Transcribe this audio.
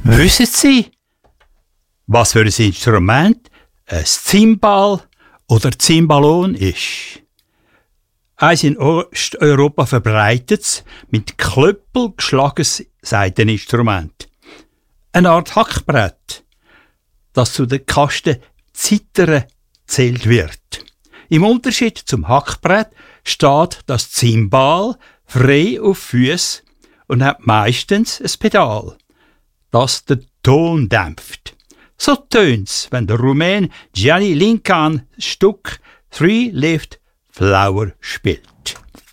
Wissen Sie, was für ein Instrument ein Zimbal oder Zimbalon ist? Ein in Osteuropa verbreitetes, mit Klöppel geschlagenes Saiteninstrument. Eine Art Hackbrett, das zu den Kasten Zittern gezählt wird. Im Unterschied zum Hackbrett steht das Zimbal frei auf Füßen und hat meistens ein Pedal, das den Ton dämpft. So tönt's, wenn der Rumän Gianni Lincan das Stück Three-Leaved Flower spielt.